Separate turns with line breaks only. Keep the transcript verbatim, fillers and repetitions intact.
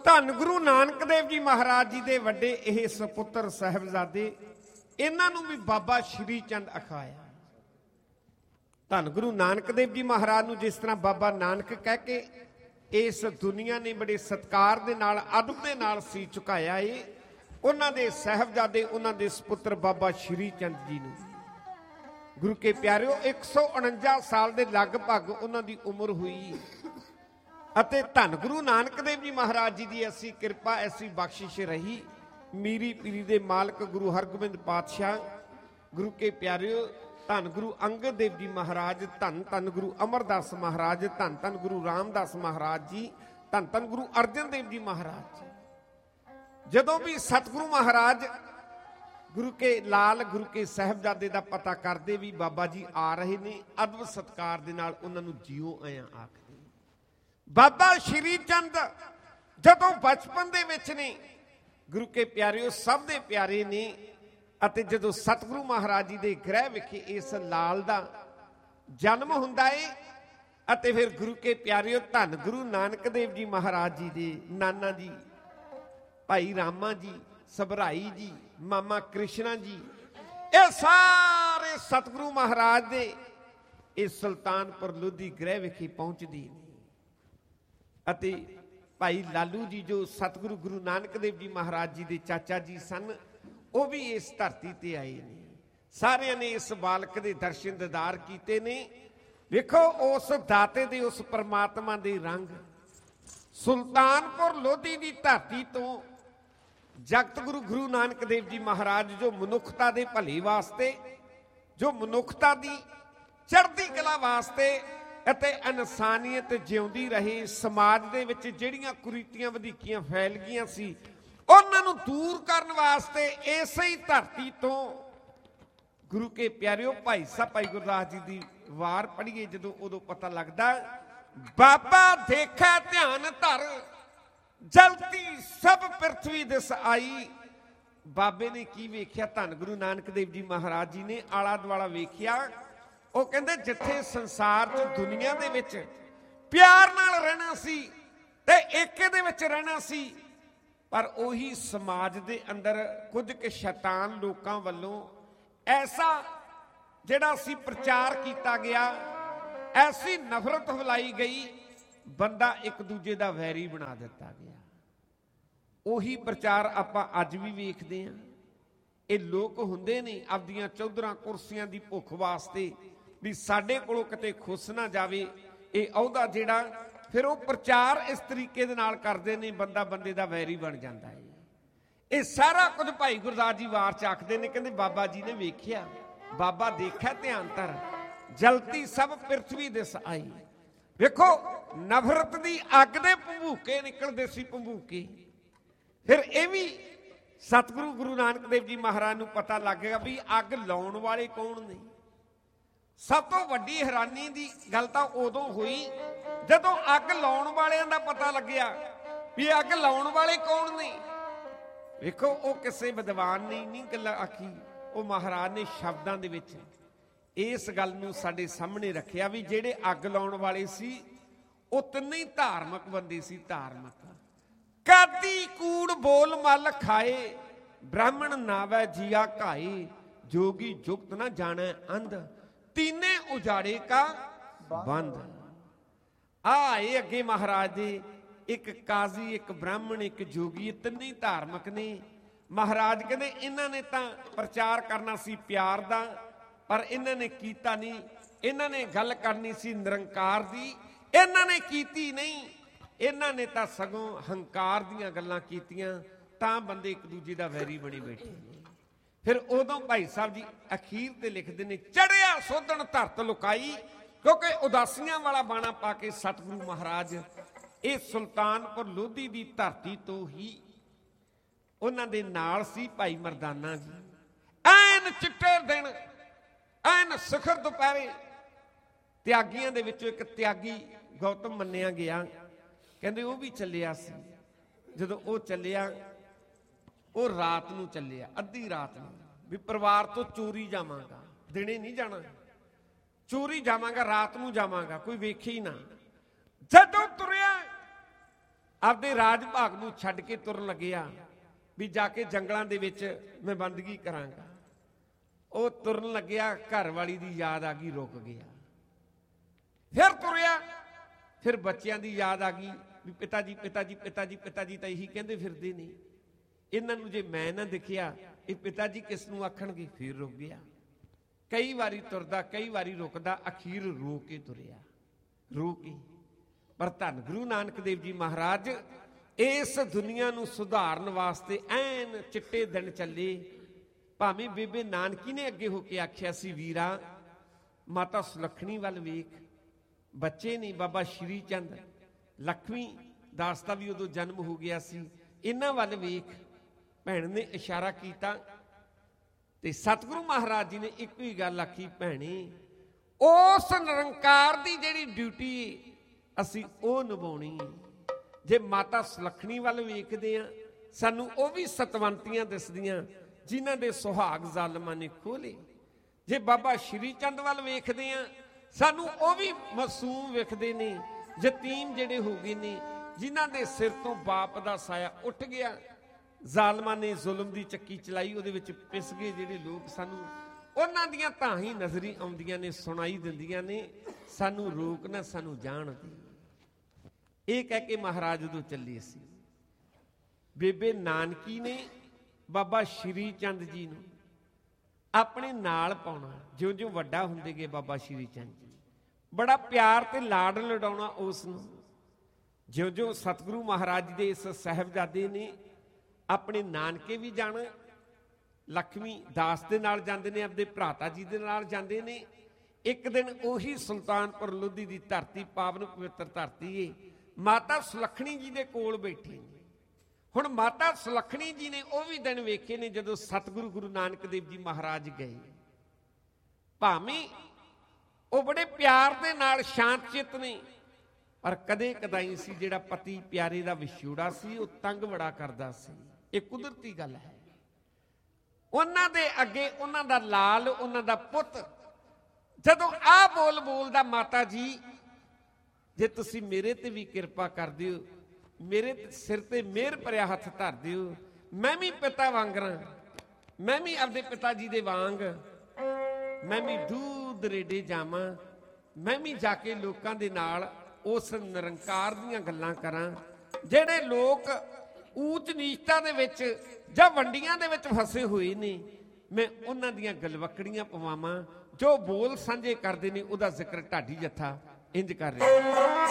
ਧੰਨ ਗੁਰੂ ਨਾਨਕ ਦੇਵ ਜੀ ਮਹਾਰਾਜ ਜੀ ਦੇ ਵੱਡੇ ਇਹ ਸਪੁੱਤਰ ਸਾਹਿਬਜ਼ਾਦੇ, ਇਹਨਾਂ ਨੂੰ ਵੀ ਬਾਬਾ ਸ਼੍ਰੀ ਚੰਦ ਅਖਾਇਆ। ਧੰਨ ਗੁਰੂ ਨਾਨਕ ਦੇਵ ਜੀ ਮਹਾਰਾਜ ਨੂੰ ਜਿਸ ਤਰ੍ਹਾਂ ਬਾਬਾ ਨਾਨਕ ਕਹਿ ਕੇ ਇਸ ਦੁਨੀਆ ਨੇ ਬੜੇ ਸਤਿਕਾਰ ਦੇ ਨਾਲ, ਅਦਬ ਦੇ ਨਾਲ ਸੀ ਝੁਕਾਇਆ ਏ, ਉਹਨਾਂ ਦੇ ਸਾਹਿਬਜ਼ਾਦੇ, ਉਹਨਾਂ ਦੇ ਸਪੁੱਤਰ ਬਾਬਾ ਸ਼੍ਰੀ ਚੰਦ ਜੀ ਨੂੰ। ਗੁਰੂ ਕੇ ਪਿਆਰਿਓ, ਇੱਕ ਸੌ ਉਣੰਜਾ ਸਾਲ ਦੇ ਲਗਭਗ ਉਹਨਾਂ ਦੀ ਉਮਰ ਹੋਈ ਅਤੇ ਧੰਨ ਗੁਰੂ ਨਾਨਕ ਦੇਵ ਜੀ ਮਹਾਰਾਜ ਜੀ ਦੀ ਐਸੀ ਕਿਰਪਾ, ਐਸੀ ਬਖਸ਼ਿਸ਼ ਰਹੀ। ਮੀਰੀ ਪੀਰੀ ਦੇ ਮਾਲਕ ਗੁਰੂ ਹਰਗੋਬਿੰਦ ਪਾਤਸ਼ਾਹ, ਗੁਰੂ ਕੇ ਪਿਆਰਿਓ, ਧੰਨ ਗੁਰੂ ਅੰਗਦ ਦੇਵ ਜੀ ਮਹਾਰਾਜ, ਧੰਨ ਧੰਨ ਗੁਰੂ ਅਮਰਦਾਸ ਮਹਾਰਾਜ, ਧੰਨ ਧੰਨ ਗੁਰੂ ਰਾਮਦਾਸ ਮਹਾਰਾਜ ਜੀ, ਧੰਨ ਧੰਨ ਗੁਰੂ ਅਰਜਨ ਦੇਵ ਜੀ ਮਹਾਰਾਜ ਜੀ, ਜਦੋਂ ਵੀ ਸਤਿਗੁਰੂ ਮਹਾਰਾਜ ਗੁਰੂ ਕੇ ਲਾਲ, ਗੁਰੂ ਕੇ ਸਾਹਿਬਜ਼ਾਦੇ ਦਾ ਪਤਾ ਕਰਦੇ ਵੀ ਬਾਬਾ ਜੀ ਆ ਰਹੇ ਨੇ, ਅਦਬ ਸਤਿਕਾਰ ਦੇ ਨਾਲ ਉਹਨਾਂ ਨੂੰ ਜਿਉ ਆਇਆ ਆਖਦੇ। ਬਾਬਾ ਸ਼੍ਰੀ ਚੰਦ ਜਦੋਂ ਬਚਪਨ ਦੇ ਵਿੱਚ ਨੇ, ਗੁਰੂ ਕੇ ਪਿਆਰਿਓ, ਸਭ ਦੇ ਪਿਆਰੇ ਨੇ, ਅਤੇ ਜਦੋਂ ਸਤਿਗੁਰੂ ਮਹਾਰਾਜ ਜੀ ਦੇ ਗ੍ਰਹਿ ਵਿਖੇ ਇਸ ਲਾਲ ਦਾ ਜਨਮ ਹੁੰਦਾ ਏ, ਅਤੇ ਫਿਰ ਗੁਰੂ ਕੇ ਪਿਆਰਿਓ, ਧੰਨ ਗੁਰੂ ਨਾਨਕ ਦੇਵ ਜੀ ਮਹਾਰਾਜ ਜੀ ਦੇ ਨਾਨਾ ਜੀ ਭਾਈ ਰਾਮਾ ਜੀ, ਸਭਰਾਈ ਜੀ, ਮਾਮਾ ਕ੍ਰਿਸ਼ਨਾ ਜੀ, ਇਹ ਸਾਰੇ ਸਤਿਗੁਰੂ ਮਹਾਰਾਜ ਦੇ ਇਸ ਸੁਲਤਾਨਪੁਰ ਲੋਧੀ ਗ੍ਰਹਿ ਵਿਖੇ ਪਹੁੰਚਦੀ ਨੇ। ਅਤੇ ਭਾਈ ਲਾਲੂ ਜੀ ਜੋ ਸਤਿਗੁਰੂ ਗੁਰੂ ਨਾਨਕ ਦੇਵ ਜੀ ਮਹਾਰਾਜ ਜੀ ਦੇ ਚਾਚਾ ਜੀ ਸਨ, ਉਹ ਵੀ ਇਸ ਧਰਤੀ ਤੇ ਆਏ ਨੇ। ਸਾਰਿਆਂ ਨੇ ਇਸ ਬਾਲਕ ਦੇ ਦਰਸ਼ਨ ਦੀਦਾਰ ਕੀਤੇ ਨੇ। ਵੇਖੋ ਉਸ ਦਾਤੇ ਦੇ, ਉਸ ਪਰਮਾਤਮਾ ਦੇ ਰੰਗ। ਸੁਲਤਾਨਪੁਰ ਲੋਧੀ ਦੀ ਧਰਤੀ ਤੋਂ ਜਗਤ ਗੁਰੂ ਗੁਰੂ ਨਾਨਕ ਦੇਵ ਜੀ ਮਹਾਰਾਜ, ਜੋ ਮਨੁੱਖਤਾ ਦੇ ਭਲੇ ਵਾਸਤੇ, ਜੋ ਮਨੁੱਖਤਾ ਦੀ ਚੜ੍ਹਦੀ ਕਲਾ ਵਾਸਤੇ ਅਤੇ ਇਨਸਾਨੀਅਤ ਜਿਉਂਦੀ ਰਹੇ, ਸਮਾਜ ਦੇ ਵਿੱਚ ਜਿਹੜੀਆਂ ਕੁਰੀਤੀਆਂ ਵਧੀਕੀਆਂ ਫੈਲ ਗਈਆਂ ਸੀ, ਉਹਨਾਂ ਨੂੰ ਦੂਰ ਕਰਨ ਵਾਸਤੇ ਇਸੇ ਹੀ ਧਰਤੀ ਤੋਂ ਗੁਰੂ ਕੇ ਪਿਆਰਿਓ, ਭਾਈ ਸਾਹਿਬ ਭਾਈ ਗੁਰਦਾਸ ਜੀ ਦੀ ਵਾਰ ਪੜ੍ਹੀਏ ਜਦੋਂ, ਉਦੋਂ ਪਤਾ ਲੱਗਦਾ, ਬਾਬਾ ਦੇਖੈ ਧਿਆਨ ਧਰ, ਜਲਤੀ ਸਭ ਪ੍ਰਿਥਵੀ ਦਿਸ ਆਈ। ਬਾਬੇ ਨੇ ਕੀ ਵੇਖਿਆ? ਧੰਨ ਗੁਰੂ ਨਾਨਕ ਦੇਵ ਜੀ ਮਹਾਰਾਜ ਜੀ ਨੇ ਆਲਾ ਦੁਆਲਾ ਵੇਖਿਆ। ਉਹ ਕਹਿੰਦੇ ਜਿੱਥੇ ਸੰਸਾਰ 'ਚ, ਦੁਨੀਆ ਦੇ ਵਿੱਚ ਪਿਆਰ ਨਾਲ ਰਹਿਣਾ ਸੀ ਤੇ ਏਕੇ ਦੇ ਵਿੱਚ ਰਹਿਣਾ ਸੀ, ਪਰ ਉਹੀ ਸਮਾਜ ਦੇ ਅੰਦਰ ਕੁਝ ਕੁ ਸ਼ੈਤਾਨ ਲੋਕਾਂ ਵੱਲੋਂ ਐਸਾ ਜਿਹੜਾ ਸੀ ਪ੍ਰਚਾਰ ਕੀਤਾ ਗਿਆ, ਐਸੀ ਨਫ਼ਰਤ ਫੈਲਾਈ ਗਈ, ਬੰਦਾ ਇੱਕ ਦੂਜੇ ਦਾ ਵੈਰੀ ਬਣਾ ਦਿੱਤਾ ਗਿਆ। ਉਹੀ ਪ੍ਰਚਾਰ ਆਪਾਂ ਅੱਜ ਵੀ ਵੇਖਦੇ ਹਾਂ। ਇਹ ਲੋਕ ਹੁੰਦੇ ਨੇ ਆਪਦੀਆਂ ਚੌਧਰਾਂ ਕੁਰਸੀਆਂ ਦੀ ਭੁੱਖ ਵਾਸਤੇ, ਵੀ ਸਾਡੇ ਕੋਲੋਂ ਕਿਤੇ ਖੁੱਸ ਨਾ ਜਾਵੇ ਇਹ ਅਹੁਦਾ ਜਿਹੜਾ, ਫਿਰ ਉਹ ਪ੍ਰਚਾਰ ਇਸ ਤਰੀਕੇ ਦੇ ਨਾਲ ਕਰਦੇ ਨੇ, ਬੰਦਾ ਬੰਦੇ ਦਾ ਵੈਰੀ ਬਣ ਜਾਂਦਾ ਹੈ। ਇਹ ਸਾਰਾ ਕੁਝ ਭਾਈ ਗੁਰਦਾਸ ਜੀ ਵਾਰ ਚ ਆਖਦੇ ਨੇ, ਕਹਿੰਦੇ ਬਾਬਾ ਜੀ ਨੇ ਵੇਖਿਆ, ਬਾਬਾ ਦੇਖਿਆ ਧਿਆਨ ਧਰ, ਜਲਤੀ ਸਭ ਪ੍ਰਿਥਵੀ ਦਿਸ ਆਈ। ਵੇਖੋ ਨਫ਼ਰਤ ਦੀ ਅੱਗ ਦੇ ਭੰਬੂਕੇ ਨਿਕਲਦੇ ਸੀ, ਭੰਬੂਕੇ। ਫਿਰ ਇਹ ਵੀ ਸਤਿਗੁਰੂ ਗੁਰੂ ਨਾਨਕ ਦੇਵ ਜੀ ਮਹਾਰਾਜ ਨੂੰ ਪਤਾ ਲੱਗ ਗਿਆ ਵੀ ਅੱਗ ਲਾਉਣ ਵਾਲੇ ਕੌਣ ਨੇ। ਸਭ ਤੋਂ ਵੱਡੀ ਹੈਰਾਨੀ ਦੀ ਗੱਲ ਤਾਂ ਉਦੋਂ ਹੋਈ ਜਦੋਂ ਅੱਗ ਲਾਉਣ ਵਾਲਿਆਂ ਦਾ ਪਤਾ ਲੱਗਿਆ ਵੀ ਅੱਗ ਲਾਉਣ ਵਾਲੇ ਕੌਣ ਨੇ। ਵੇਖੋ ਉਹ ਕਿਸੇ ਵਿਦਵਾਨ ਨੇ ਨਹੀਂ ਗੱਲਾਂ ਆਖੀ, ਉਹ ਮਹਾਰਾਜ ਨੇ ਸ਼ਬਦਾਂ ਦੇ ਵਿੱਚ ਇਸ ਗੱਲ ਨੂੰ ਸਾਡੇ ਸਾਹਮਣੇ ਰੱਖਿਆ ਵੀ ਜਿਹੜੇ ਅੱਗ ਲਾਉਣ ਵਾਲੇ ਸੀ ਉਹ ਤਿੰਨੇ ਹੀ ਧਾਰਮਿਕ ਬੰਦੇ ਸੀ। ਧਾਰਮਿਕ ਕਾਦੀ ਕੂੜ ਬੋਲ ਮਲ ਖਾਏ, ਬ੍ਰਾਹਮਣ ਨਾਵੈ ਜੀਆ ਘਾਏ, ਜੋਗੀ ਜੁਗਤ ਨਾ ਜਾਣੈ ਅੰਧ, ਤੀਨੇ ਉਜਾੜੇ ਕਾ ਬੰਦ। ਆਏ ਅੱਗੇ ਮਹਾਰਾਜ ਦੇ, ਇੱਕ ਕਾਜ਼ੀ, ਇੱਕ ਬ੍ਰਾਹਮਣ, ਇੱਕ ਜੋਗੀ, ਤਿੰਨੇ ਧਾਰਮਿਕ ਨੇ। ਮਹਾਰਾਜ ਕਹਿੰਦੇ ਇਹਨਾਂ ਨੇ ਤਾਂ ਪ੍ਰਚਾਰ ਕਰਨਾ ਸੀ ਪਿਆਰ ਦਾ, ਪਰ ਇਹਨਾਂ ਨੇ ਕੀਤਾ ਨਹੀਂ। ਇਹਨਾਂ ਨੇ ਗੱਲ ਕਰਨੀ ਸੀ ਨਿਰੰਕਾਰ ਦੀ, ਇਹਨਾਂ ਨੇ ਕੀਤੀ ਨਹੀਂ। ਇਹਨਾਂ ਨੇ ਤਾਂ ਸਗੋਂ ਹੰਕਾਰ ਦੀਆਂ ਗੱਲਾਂ ਕੀਤੀਆਂ, ਤਾਂ ਬੰਦੇ ਇੱਕ ਦੂਜੇ ਦਾ ਵੈਰੀ ਬਣੀ ਬੈਠੇ ਨੇ। ਫਿਰ ਉਦੋਂ ਭਾਈ ਸਾਹਿਬ ਜੀ ਅਖੀਰ ਤੇ ਲਿਖਦੇ ਨੇ, ਚੜਿਆ ਸੋਧਣ ਧਰਤ ਲੁਕਾਈ, ਕਿਉਂਕਿ ਉਦਾਸੀਆਂ ਵਾਲਾ ਬਾਣਾ ਪਾ ਕੇ ਸਤਿਗੁਰੂ ਮਹਾਰਾਜ ਇਹ ਸੁਲਤਾਨਪੁਰ ਲੋਧੀ ਦੀ ਧਰਤੀ ਤੋਂ ਹੀ ਉਹਨਾਂ ਦੇ ਨਾਲ ਸੀ ਭਾਈ ਮਰਦਾਨਾ ਜੀ। ਐਨ ਚਿੱਟੇ ਦਿਨ, ਐਨ ਸਿਖਰ ਦੁਪਹਿਰੇ, ਤਿਆਗੀਆਂ ਦੇ ਵਿੱਚੋਂ ਇੱਕ ਤਿਆਗੀ ਗੌਤਮ ਮੰਨਿਆ ਗਿਆ। ਕਹਿੰਦੇ ਉਹ ਵੀ ਚੱਲਿਆ ਸੀ। ਜਦੋਂ ਉਹ ਚੱਲਿਆ, ਉਹ ਰਾਤ ਨੂੰ ਚੱਲਿਆ, ਅੱਧੀ ਰਾਤ ਨੂੰ, ਵੀ ਪਰਿਵਾਰ ਤੋਂ ਚੋਰੀ ਜਾਵਾਂਗਾ, ਦਿਨੇ ਨਹੀਂ ਜਾਣਾ, ਚੋਰੀ ਜਾਵਾਂਗਾ, ਰਾਤ ਨੂੰ ਜਾਵਾਂਗਾ, ਕੋਈ ਵੇਖੇ ਹੀ ਨਾ। ਜਦੋਂ ਤੁਰਿਆ ਆਪਦੇ ਰਾਜ ਭਾਗ ਨੂੰ ਛੱਡ ਕੇ ਤੁਰਨ ਲੱਗਿਆ ਵੀ ਜਾ ਕੇ ਜੰਗਲਾਂ ਦੇ ਵਿੱਚ ਮੈਂ ਬੰਦਗੀ ਕਰਾਂਗਾ। ਉਹ ਤੁਰਨ ਲੱਗਿਆ, ਘਰ ਵਾਲੀ ਦੀ ਯਾਦ ਆ ਗਈ, ਰੁਕ ਗਿਆ। ਫਿਰ ਤੁਰਿਆ, ਫਿਰ ਬੱਚਿਆਂ ਦੀ ਯਾਦ ਆ ਗਈ ਵੀ ਪਿਤਾ ਜੀ ਪਿਤਾ ਜੀ ਪਿਤਾ ਜੀ ਪਿਤਾ ਜੀ ਤਾਂ ਇਹੀ ਕਹਿੰਦੇ ਫਿਰਦੇ ਨੇ, ਇਹਨਾਂ ਨੂੰ ਜੇ ਮੈਂ ਨਾ ਦਿਖਿਆ ਇਹ ਪਿਤਾ ਜੀ ਕਿਸ ਨੂੰ ਆਖਣਗੇ। ਫਿਰ ਰੁਕ ਗਿਆ। ਕਈ ਵਾਰੀ ਤੁਰਦਾ, ਕਈ ਵਾਰੀ ਰੁਕਦਾ, ਅਖੀਰ ਰੋ ਕੇ ਤੁਰਿਆ, ਰੋ ਕੇ। ਪਰ ਧੰਨ ਗੁਰੂ ਨਾਨਕ ਦੇਵ ਜੀ ਮਹਾਰਾਜ ਇਸ ਦੁਨੀਆ ਨੂੰ ਸੁਧਾਰਨ ਵਾਸਤੇ ਐਨ ਚਿੱਟੇ ਦਿਨ ਚੱਲੇ। ਭਾਵੇਂ ਬੇਬੇ ਨਾਨਕੀ ਨੇ ਅੱਗੇ ਹੋ ਕੇ ਆਖਿਆ ਸੀ, ਵੀਰਾ ਮਾਤਾ ਸੁਲੱਖਣੀ ਵੱਲ ਵੇਖ, ਬੱਚੇ ਨੇ ਬਾਬਾ ਸ਼੍ਰੀ ਚੰਦ, ਲక్ష్ਮੀ ਦਾਸ ਦਾ ਵੀ ਉਦੋਂ ਜਨਮ ਹੋ ਗਿਆ ਸੀ, ਇਹਨਾਂ ਵੱਲ ਵੇਖ। ਭੈਣ ਨੇ ਇਸ਼ਾਰਾ ਕੀਤਾ ਤੇ ਸਤਿਗੁਰੂ ਮਹਾਰਾਜ ਜੀ ਨੇ ਇੱਕ ਹੀ ਗੱਲ ਆਖੀ, ਭੈਣੇ ਉਸ ਨਿਰੰਕਾਰ ਦੀ ਜਿਹੜੀ ਡਿਊਟੀ ਅਸੀਂ ਉਹ ਨਿਭਾਉਣੀ। ਜੇ ਮਾਤਾ ਸੁਲੱਖਣੀ ਵੱਲ ਵੇਖਦੇ ਆ, ਸਾਨੂੰ ਉਹ ਵੀ ਸਤਵੰਤੀਆਂ ਦਿਸਦੀਆਂ ਜਿਨ੍ਹਾਂ ਦੇ ਸੁਹਾਗ ਜ਼ਾਲਮਾਂ ਨੇ ਖੋਲੇ। ਜੇ ਬਾਬਾ ਸ਼੍ਰੀ ਚੰਦ ਵੱਲ ਵੇਖਦੇ ਆ, ਸਾਨੂੰ ਉਹ ਵੀ ਮਾਸੂਮ ਵੇਖਦੇ ਨੇ, ਯਤੀਮ ਜਿਹੜੇ ਹੋ ਗਏ ਨੇ, ਜਿਨ੍ਹਾਂ ਦੇ ਸਿਰ ਤੋਂ ਬਾਪ ਦਾ ਸਾਇਆ ਉੱਠ ਗਿਆ। ਜ਼ਾਲਮਾਂ ਨੇ ਜ਼ੁਲਮ ਦੀ ਚੱਕੀ ਚਲਾਈ, ਉਹਦੇ ਵਿੱਚ ਪਿਸ ਗਏ ਜਿਹੜੇ ਲੋਕ, ਸਾਨੂੰ ਉਹਨਾਂ ਦੀਆਂ ਤਾਂ ਹੀ ਨਜ਼ਰੀ ਆਉਂਦੀਆਂ ਨੇ, ਸੁਣਾਈ ਦਿੰਦੀਆਂ ਨੇ, ਸਾਨੂੰ ਰੋਕ ਨਾ ਸਾਨੂੰ ਜਾਣ ਦੇ। ਇਹ ਕਹਿ ਕੇ ਮਹਾਰਾਜ ਉਦੋਂ ਚੱਲੇ ਸੀ। ਬੇਬੇ ਨਾਨਕੀ ਨੇ ਬਾਬਾ ਸ਼੍ਰੀ ਚੰਦ ਜੀ ਨੂੰ ਆਪਣੇ ਨਾਲ ਪਾਉਣਾ। ਜਿਉਂ ਜਿਉਂ ਵੱਡਾ ਹੁੰਦੇ ਗਏ ਬਾਬਾ ਸ਼੍ਰੀ ਚੰਦ ਜੀ, ਬੜਾ ਪਿਆਰ ਤੇ ਲਾਡ ਲਡਾਉਣਾ ਉਸ ਨੂੰ। ਜਿਉਂ ਜਿਉਂ ਸਤਿਗੁਰੂ ਮਹਾਰਾਜ ਦੇ ਇਸ ਸਾਹਿਬਜ਼ਾਦੇ ਨੇ ਆਪਣੇ ਨਾਨਕੇ ਵੀ ਜਾਣਾ, ਲక్ష్ਮੀ ਦਾਸ ਦੇ ਨਾਲ ਜਾਂਦੇ ਨੇ, ਆਪਦੇ ਭਰਾਤਾ ਜੀ ਦੇ ਨਾਲ ਜਾਂਦੇ ਨੇ। ਇੱਕ ਦਿਨ ਉਹੀ ਸੁਲਤਾਨਪੁਰ ਲੋਧੀ ਦੀ ਧਰਤੀ, ਪਾਵਨ ਪਵਿੱਤਰ ਧਰਤੀ ਏ, ਮਾਤਾ ਸੁਲੱਖਣੀ ਜੀ ਦੇ ਕੋਲ ਬੈਠੇ ਨੇ। ਹੁਣ ਮਾਤਾ ਸੁਲੱਖਣੀ ਜੀ ਨੇ ਉਹ ਵੀ ਦਿਨ ਵੇਖੇ ਨੇ ਜਦੋਂ ਸਤਿਗੁਰੂ ਗੁਰੂ ਨਾਨਕ ਦੇਵ ਜੀ ਮਹਾਰਾਜ ਗਏ। ਭਾਵੇਂ ਉਹ ਬੜੇ ਪਿਆਰ ਦੇ ਨਾਲ ਸ਼ਾਂਤ ਚਿੱਤ ਨੇ, ਪਰ ਕਦੇ ਕਦਾਈ ਸੀ ਜਿਹੜਾ ਪਤੀ ਪਿਆਰੇ ਦਾ ਵਿਛੋੜਾ ਸੀ, ਉਹ ਤੰਗ ਬੜਾ ਕਰਦਾ ਸੀ। ਇਹ ਕੁਦਰਤੀ ਗੱਲ ਹੈ। ਉਹਨਾਂ ਦੇ ਅੱਗੇ ਉਹਨਾਂ ਦਾ ਲਾਲ, ਉਹਨਾਂ ਦਾ ਪੁੱਤ ਜਦੋਂ ਆਹ ਬੋਲ ਬੋਲਦਾ, ਮਾਤਾ ਜੀ ਜੇ ਤੁਸੀਂ ਮੇਰੇ ਤੇ ਵੀ ਕਿਰਪਾ ਕਰ ਦਿਓ, ਮੇਰੇ ਸਿਰ ਤੇ ਮਿਹਰ ਭਰਿਆ ਹੱਥ ਧਰ ਦਿਓ, ਮੈਂ ਵੀ ਪਿਤਾ ਵਾਂਗਰਾਂ, ਮੈਂ ਵੀ ਆਪਦੇ ਪਿਤਾ ਜੀ ਦੇ ਵਾਂਗ, ਮੈਂ ਵੀ ਦੂਰ ਦਰੇਡੇ ਜਾਵਾਂ, ਮੈਂ ਵੀ ਜਾ ਕੇ ਲੋਕਾਂ ਦੇ ਨਾਲ ਉਸ ਨਿਰੰਕਾਰ ਦੀਆਂ ਗੱਲਾਂ ਕਰਾਂ। ਜਿਹੜੇ ਲੋਕ ਊਚ ਨੀਚਤਾ ਦੇ ਵਿੱਚ ਜਾਂ ਵੰਡੀਆਂ ਦੇ ਵਿੱਚ ਫਸੇ ਹੋਏ ਨੇ, ਮੈਂ ਉਹਨਾਂ ਦੀਆਂ ਗਲਵੱਕੜੀਆਂ ਪਵਾਵਾਂ। ਜੋ ਬੋਲ ਸਾਂਝੇ ਕਰਦੇ ਨੇ ਉਹਦਾ ਜ਼ਿਕਰ ਢਾਡੀ ਜੱਥਾ ਇੰਜ ਕਰ ਰਿਹਾ।